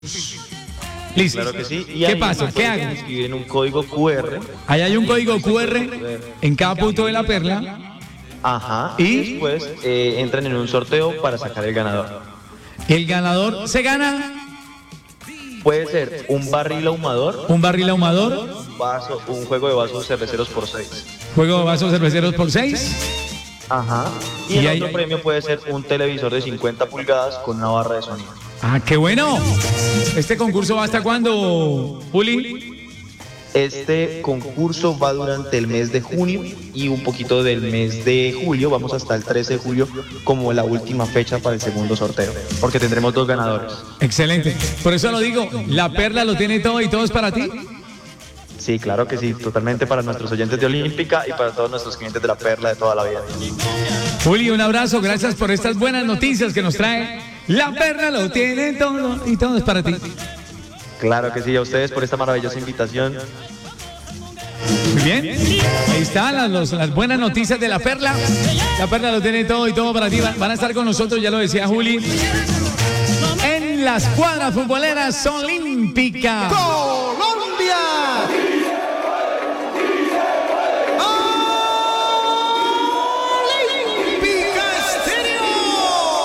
Listo. Claro que sí. Y ¿Qué ahí pasa? se ¿Qué pueden hago? inscribir en un código QR. Ahí hay un código QR en cada punto de la perla. Ajá. ¿Y? Y después entran en un sorteo para sacar el ganador. El ganador se gana Puede ser un barril ahumador, un barril ahumador, un juego de vasos cerveceros por 6. juego de vasos cerveceros por 6. Ajá. Y Y el ahí- otro premio puede ser un televisor de 50 pulgadas con una barra de sonido. ¡Ah, qué bueno! ¿Este concurso va hasta cuándo, Juli? Este concurso va durante el mes de junio y un poquito del mes de julio. Vamos hasta el 13 de julio como la última fecha para el segundo sorteo, porque tendremos 2 ganadores. Excelente. Por eso lo digo, la perla lo tiene todo y todo es para ti. Sí, claro que sí, totalmente para nuestros oyentes de Olímpica y para todos nuestros clientes de la Perla de toda la vida. Juli, un abrazo, gracias por estas buenas noticias que nos trae. La perla lo tiene todo y todo es para ti. Claro que sí, a ustedes por esta maravillosa invitación. Muy bien. Ahí están las buenas noticias de la perla. La perla lo tiene todo y todo para ti. Van a estar con nosotros, ya lo decía Juli, en las cuadras futboleras olímpicas.